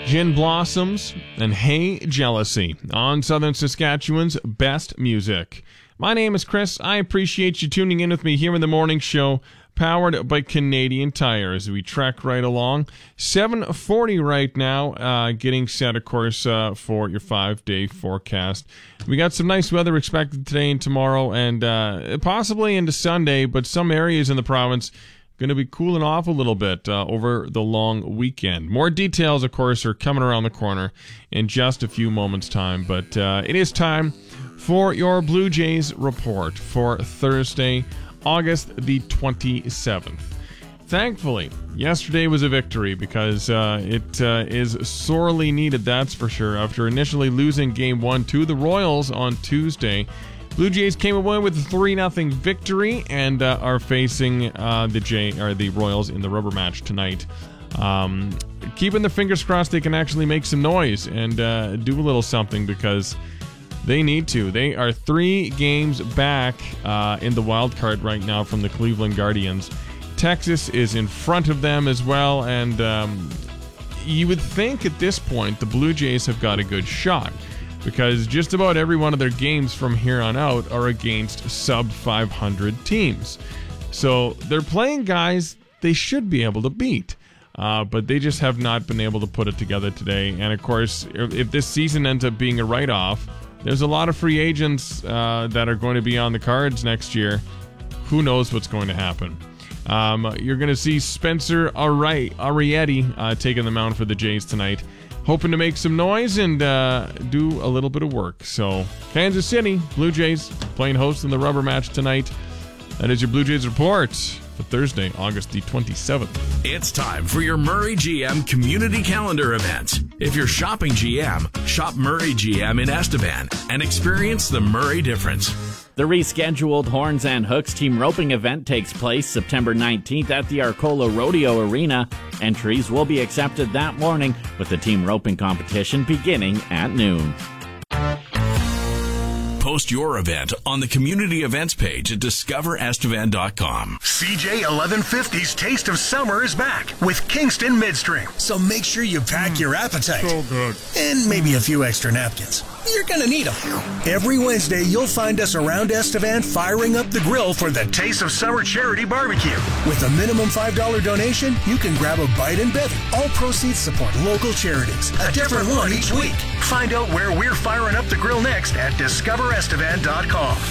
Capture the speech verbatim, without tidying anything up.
Gin Blossoms, and Hey Jealousy on Southern Saskatchewan's best music. My name is Chris. I appreciate you tuning in with me here in the morning show, powered by Canadian Tire, as we trek right along. seven forty right now, uh, getting set, of course, uh, for your five-day forecast. We got some nice weather expected today and tomorrow, and uh, possibly into Sunday, but some areas in the province going to be cooling off a little bit uh, over the long weekend. More details, of course, are coming around the corner in just a few moments' time, but uh, it is time for your Blue Jays report for Thursday, August the twenty-seventh. Thankfully, yesterday was a victory because uh, it uh, is sorely needed, that's for sure. After initially losing Game one to the Royals on Tuesday, Blue Jays came away with a three nothing victory and uh, are facing uh, the Jay or the Royals in the rubber match tonight. Um, keeping their fingers crossed they can actually make some noise and uh, do a little something because they need to. They are three games back uh, in the wild card right now from the Cleveland Guardians. Texas is in front of them as well, and um, you would think at this point the Blue Jays have got a good shot because just about every one of their games from here on out are against sub five hundred teams. So they're playing guys they should be able to beat. Uh, but they just have not been able to put it together today. And of course, if, if this season ends up being a write-off, there's a lot of free agents uh, that are going to be on the cards next year. Who knows what's going to happen? Um, you're going to see Spencer Ari- Arrieta uh, taking the mound for the Jays tonight, hoping to make some noise and uh, do a little bit of work. So, Kansas City, Blue Jays playing host in the rubber match tonight. That is your Blue Jays report for Thursday, August the twenty-seventh. It's time for your Murray G M community calendar event. If you're shopping G M, shop Murray G M in Estevan and experience the Murray difference. The rescheduled Horns and Hooks team roping event takes place September nineteenth at the Arcola Rodeo Arena. Entries will be accepted that morning with the team roping competition beginning at noon. Post your event on the community events page at discover estevan dot com. C J eleven fifty's Taste of Summer is back with Kingston Midstream. So make sure you pack mm, your appetite. So good. And maybe a few extra napkins. You're going to need them. Every Wednesday, you'll find us around Estevan firing up the grill for the Taste of Summer Charity Barbecue. With a minimum five dollars donation, you can grab a bite and bevy. All proceeds support local charities. A different one each week. Find out where we're firing up the grill next at discover estevan dot com.